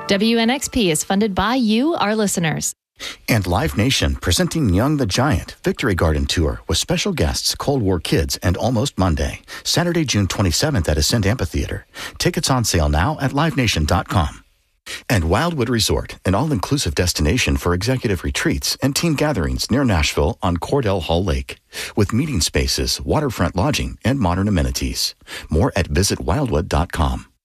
WNXP is funded by you, our listeners. And Live Nation presenting Young the Giant Victory Garden Tour with special guests Cold War Kids and Almost Monday, Saturday, June 27th at Ascent Amphitheater. Tickets on sale now at livenation.com. And Wildwood Resort, an all-inclusive destination for executive retreats and team gatherings near Nashville on Cordell Hall Lake, with meeting spaces, waterfront lodging, and modern amenities. More at visitwildwood.com.